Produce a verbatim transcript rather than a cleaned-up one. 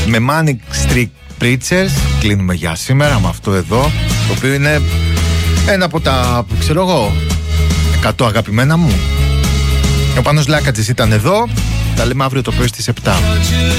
με Manic Street Preachers κλείνουμε για σήμερα με αυτό εδώ, το οποίο είναι ένα από τα, ξέρω εγώ, εκατό αγαπημένα μου. Ο Πάνος Λάκατζης ήταν εδώ. Τα λέμε αύριο το πρωί στις επτά.